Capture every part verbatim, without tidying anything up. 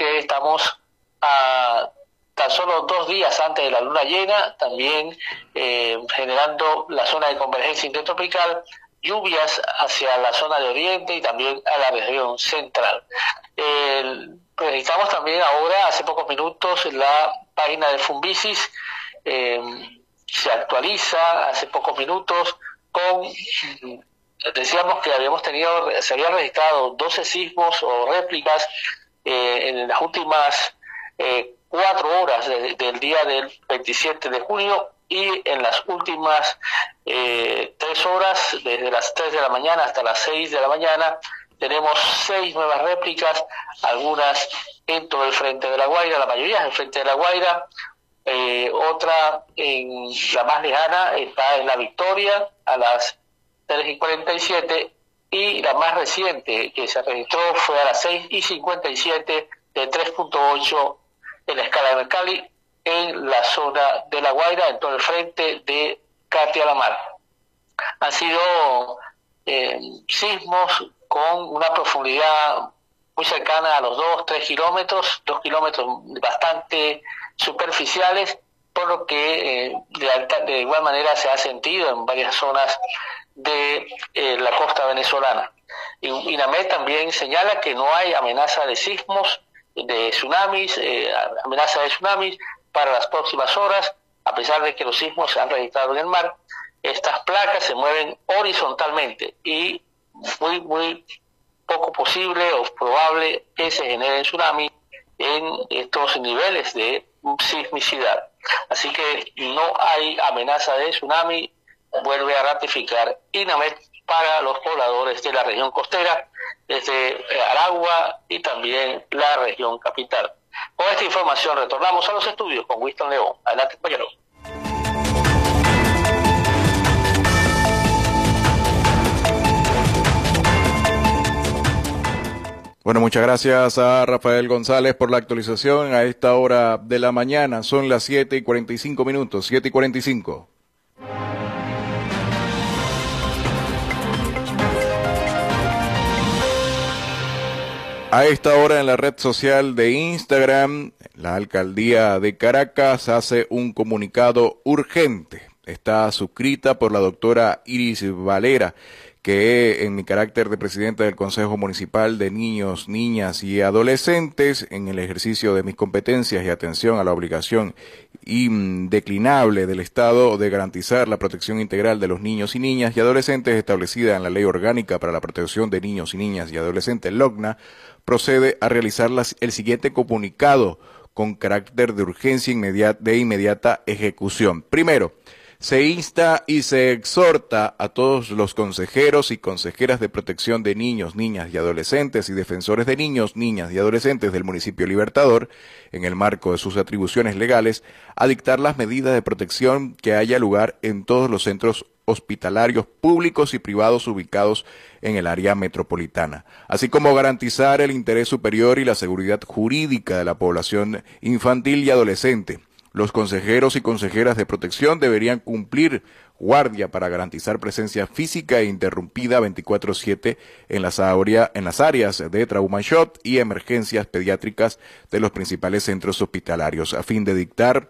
que estamos a tan solo dos días antes de la luna llena, también eh, generando la zona de convergencia intertropical, lluvias hacia la zona de oriente y también a la región central. Eh, registramos también ahora, hace pocos minutos, la página de Fumbisis, eh, se actualiza hace pocos minutos con, decíamos que habíamos tenido, se habían registrado doce sismos o réplicas eh, en las últimas eh, cuatro horas de, del día del veintisiete de junio, y en las últimas eh, tres horas, desde las tres de la mañana hasta las seis de la mañana, tenemos seis nuevas réplicas, algunas en todo el frente de La Guaira, la mayoría en el frente de La Guaira, eh, otra en la más lejana está en La Victoria a las tres y cuarenta y siete, y la más reciente que se registró fue a las seis y cincuenta y siete de tres punto ocho en la escala de Mercalli, en la zona de La Guaira, en todo el frente de Catia-La-Mar. Han sido eh, sismos con una profundidad muy cercana a los dos, tres kilómetros, dos kilómetros bastante superficiales, por lo que eh, de, alta, de igual manera se ha sentido en varias zonas de eh, la costa venezolana. INAMED también señala que no hay amenaza de sismos, de tsunamis, eh, amenaza de tsunamis para las próximas horas, a pesar de que los sismos se han registrado en el mar. Estas placas se mueven horizontalmente y muy, muy poco posible o probable que se genere tsunami en estos niveles de sismicidad. Así que no hay amenaza de tsunami, vuelve a ratificar INAMED para los pobladores de la región costera, desde Aragua y también la región capital. Con esta información retornamos a los estudios con Winston León. Adelante, compañero. Bueno, muchas gracias a Rafael González por la actualización a esta hora de la mañana. Son las siete y cuarenta y cinco minutos, siete y cuarenta y cinco. A esta hora en la red social de Instagram, la alcaldía de Caracas hace un comunicado urgente. Está suscrita por la doctora Iris Valera, que en mi carácter de presidente del Consejo Municipal de Niños, Niñas y Adolescentes, en el ejercicio de mis competencias y atención a la obligación indeclinable del Estado de garantizar la protección integral de los niños y niñas y adolescentes establecida en la Ley Orgánica para la Protección de Niños y Niñas y Adolescentes, LOCNA, procede a realizar las, el siguiente comunicado con carácter de urgencia inmediata, de inmediata ejecución. Primero, se insta y se exhorta a todos los consejeros y consejeras de protección de niños, niñas y adolescentes y defensores de niños, niñas y adolescentes del municipio Libertador, en el marco de sus atribuciones legales, a dictar las medidas de protección que haya lugar en todos los centros hospitalarios públicos y privados ubicados en el área metropolitana, así como garantizar el interés superior y la seguridad jurídica de la población infantil y adolescente. Los consejeros y consejeras de protección deberían cumplir guardia para garantizar presencia física e interrumpida veinticuatro siete en las, en las áreas de trauma shock y emergencias pediátricas de los principales centros hospitalarios, a fin de dictar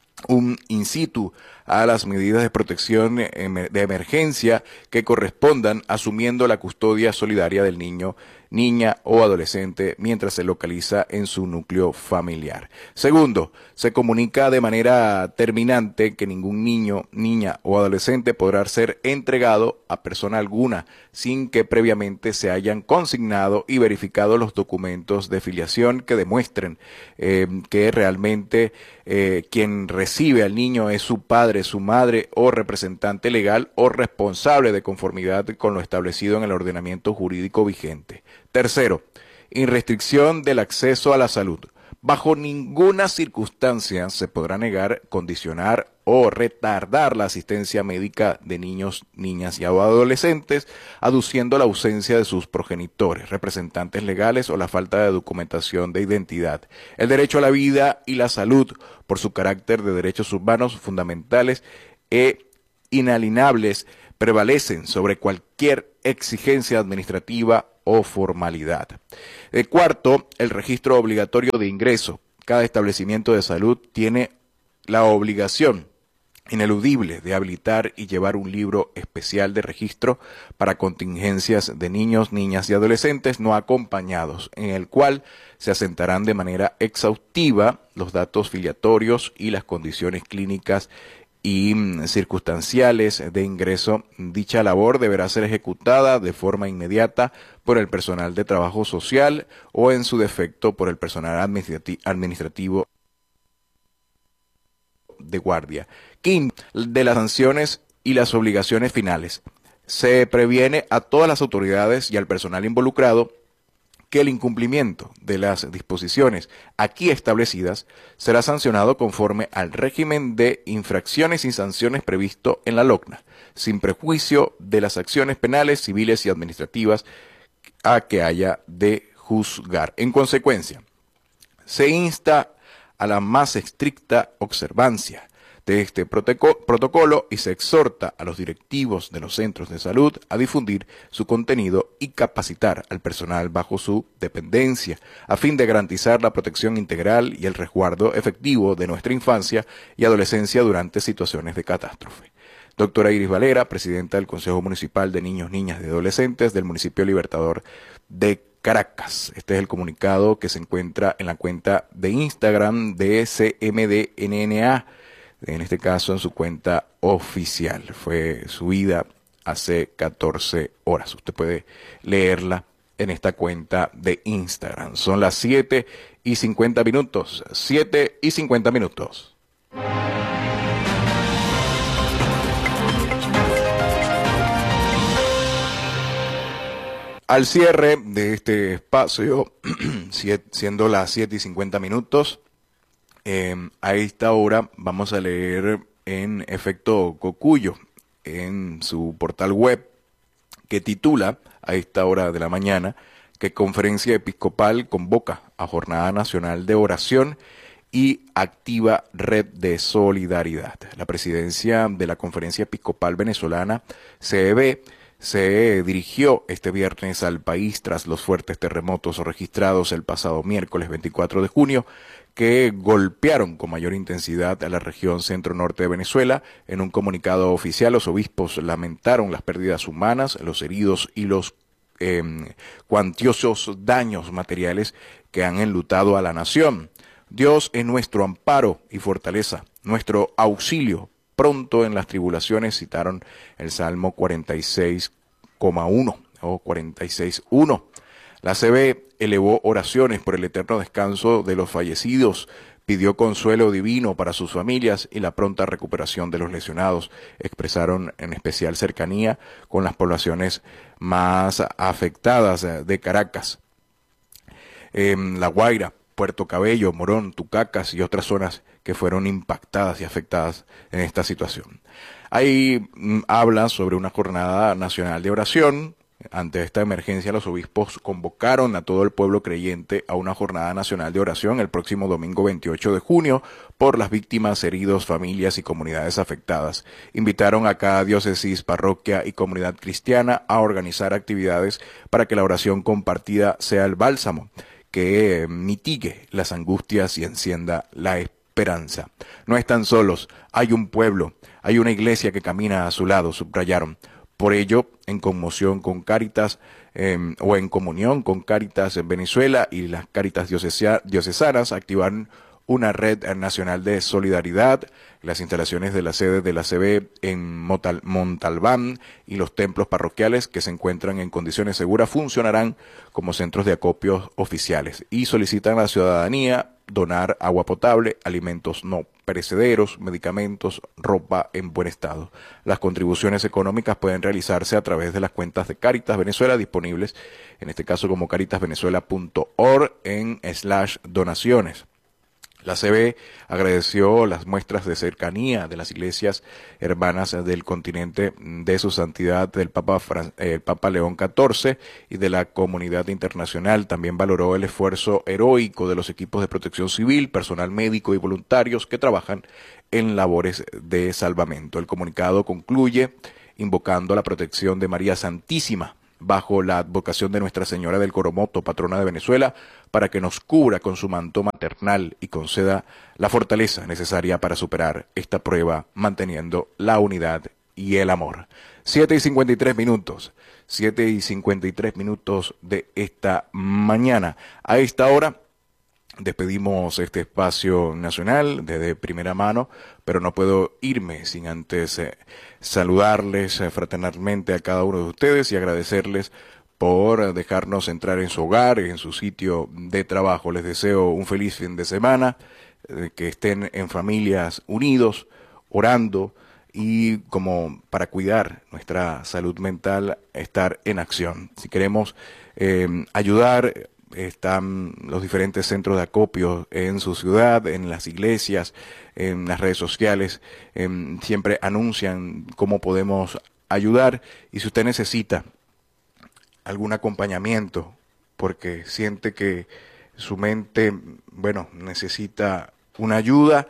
un in situ a las medidas de protección de emergencia que correspondan, asumiendo la custodia solidaria del niño, niña o adolescente mientras se localiza en su núcleo familiar. Segundo, se comunica de manera terminante que ningún niño, niña o adolescente podrá ser entregado a persona alguna sin que previamente se hayan consignado y verificado los documentos de filiación que demuestren eh, que realmente eh, quien recibe al niño es su padre, su madre o representante legal o responsable de conformidad con lo establecido en el ordenamiento jurídico vigente. Tercero, irrestricción del acceso a la salud. Bajo ninguna circunstancia se podrá negar, condicionar o retardar la asistencia médica de niños, niñas y adolescentes, aduciendo la ausencia de sus progenitores, representantes legales o la falta de documentación de identidad. El derecho a la vida y la salud, por su carácter de derechos humanos fundamentales e inalienables, prevalecen sobre cualquier exigencia administrativa o o formalidad. El cuarto, el registro obligatorio de ingreso. Cada establecimiento de salud tiene la obligación ineludible de habilitar y llevar un libro especial de registro para contingencias de niños, niñas y adolescentes no acompañados, en el cual se asentarán de manera exhaustiva los datos filiatorios y las condiciones clínicas y mm, circunstanciales de ingreso. Dicha labor deberá ser ejecutada de forma inmediata por el personal de trabajo social o, en su defecto, por el personal administrati- administrativo de guardia. Quinto, de las sanciones y las obligaciones finales. Se previene a todas las autoridades y al personal involucrado que el incumplimiento de las disposiciones aquí establecidas será sancionado conforme al régimen de infracciones y sanciones previsto en la LOCNA, sin prejuicio de las acciones penales, civiles y administrativas a que haya de juzgar. En consecuencia, se insta a la más estricta observancia de este protocolo y se exhorta a los directivos de los centros de salud a difundir su contenido y capacitar al personal bajo su dependencia a fin de garantizar la protección integral y el resguardo efectivo de nuestra infancia y adolescencia durante situaciones de catástrofe. Doctora Iris Valera, presidenta del Consejo Municipal de Niños, Niñas y Adolescentes del municipio Libertador de Caracas. Este es el comunicado que se encuentra en la cuenta de Instagram de C M D N N A, en este caso en su cuenta oficial. Fue subida hace catorce horas. Usted puede leerla en esta cuenta de Instagram. Son las siete y cincuenta minutos. siete y cincuenta minutos. Al cierre de este espacio, siendo las siete y cincuenta minutos, eh, a esta hora vamos a leer en efecto Cocuyo, en su portal web, que titula a esta hora de la mañana que Conferencia Episcopal convoca a Jornada Nacional de Oración y activa red de solidaridad. La presidencia de la Conferencia Episcopal Venezolana, C E B, se dirigió este viernes al país tras los fuertes terremotos registrados el pasado miércoles veinticuatro de junio, que golpearon con mayor intensidad a la región centro-norte de Venezuela. En un comunicado oficial, los obispos lamentaron las pérdidas humanas, los heridos y los eh, cuantiosos daños materiales que han enlutado a la nación. Dios es nuestro amparo y fortaleza, nuestro auxilio pronto en las tribulaciones, citaron el Salmo cuarenta y seis coma uno o cuarenta y seis uno. La C B elevó oraciones por el eterno descanso de los fallecidos, pidió consuelo divino para sus familias y la pronta recuperación de los lesionados. Expresaron en especial cercanía con las poblaciones más afectadas de Caracas, en La Guaira, Puerto Cabello, Morón, Tucacas y otras zonas que fueron impactadas y afectadas en esta situación. Ahí mm, habla sobre una jornada nacional de oración. Ante esta emergencia, los obispos convocaron a todo el pueblo creyente a una jornada nacional de oración el próximo domingo veintiocho de junio por las víctimas, heridos, familias y comunidades afectadas. Invitaron a cada diócesis, parroquia y comunidad cristiana a organizar actividades para que la oración compartida sea el bálsamo que mitigue las angustias y encienda la esperanza. No están solos, hay un pueblo, hay una iglesia que camina a su lado, subrayaron. Por ello, en conmoción con Cáritas eh, o en comunión con Cáritas en Venezuela y las Cáritas diocesanas, activaron una red nacional de solidaridad. Las instalaciones de la sede de la C B en Montal Montalbán y los templos parroquiales que se encuentran en condiciones seguras funcionarán como centros de acopio oficiales y solicitan a la ciudadanía donar agua potable, alimentos no perecederos, medicamentos, ropa en buen estado. Las contribuciones económicas pueden realizarse a través de las cuentas de Cáritas Venezuela disponibles, en este caso como caritas venezuela punto org en slash donaciones. La C B agradeció las muestras de cercanía de las iglesias hermanas del continente de su santidad del Papa, Fran, eh, el Papa León catorce y de la comunidad internacional. También valoró el esfuerzo heroico de los equipos de protección civil, personal médico y voluntarios que trabajan en labores de salvamento. El comunicado concluye invocando la protección de María Santísima, bajo la advocación de Nuestra Señora del Coromoto, patrona de Venezuela, para que nos cubra con su manto maternal y conceda la fortaleza necesaria para superar esta prueba, manteniendo la unidad y el amor. Siete y cincuenta y tres minutos, siete y cincuenta y tres minutos de esta mañana. A esta hora despedimos este espacio nacional desde primera mano, pero no puedo irme sin antes eh, saludarles eh, fraternalmente a cada uno de ustedes y agradecerles por dejarnos entrar en su hogar, en su sitio de trabajo. Les deseo un feliz fin de semana, eh, que estén en familias unidos, orando y como para cuidar nuestra salud mental, estar en acción. Si queremos eh, ayudar, están los diferentes centros de acopio en su ciudad, en las iglesias, en las redes sociales, eh, siempre anuncian cómo podemos ayudar, y si usted necesita algún acompañamiento porque siente que su mente, bueno, necesita una ayuda,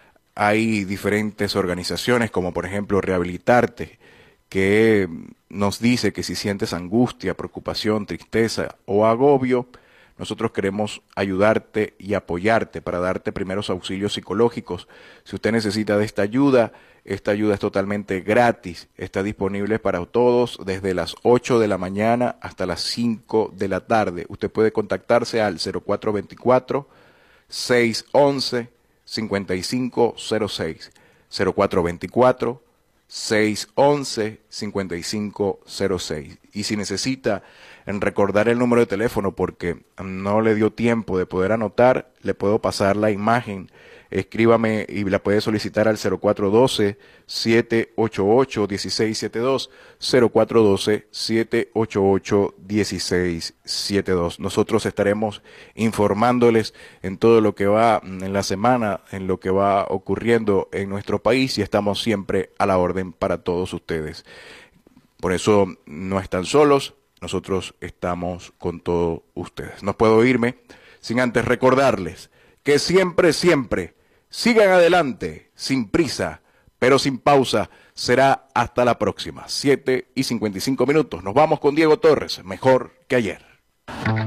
hay diferentes organizaciones como por ejemplo Rehabilitarte, que nos dice que si sientes angustia, preocupación, tristeza o agobio, nosotros queremos ayudarte y apoyarte para darte primeros auxilios psicológicos. Si usted necesita de esta ayuda, esta ayuda es totalmente gratis. Está disponible para todos desde las ocho de la mañana hasta las cinco de la tarde. Usted puede contactarse al cero cuatro dos cuatro, seis once, cincuenta y cinco cero seis. cero cuatro dos cuatro, seis once, cincuenta y cinco cero seis. Y si necesita en recordar el número de teléfono porque no le dio tiempo de poder anotar, le puedo pasar la imagen. Escríbame y la puede solicitar al cero cuatro uno dos, siete ocho ocho, uno seis siete dos, cero cuatro uno dos, siete ocho ocho, uno seis siete dos. Nosotros estaremos informándoles en todo lo que va en la semana, en lo que va ocurriendo en nuestro país, y estamos siempre a la orden para todos ustedes. Por eso no están solos, nosotros estamos con todos ustedes. No puedo irme sin antes recordarles que siempre, siempre sigan adelante, sin prisa, pero sin pausa. Será hasta la próxima, siete y cincuenta y cinco minutos. Nos vamos con Diego Torres, mejor que ayer.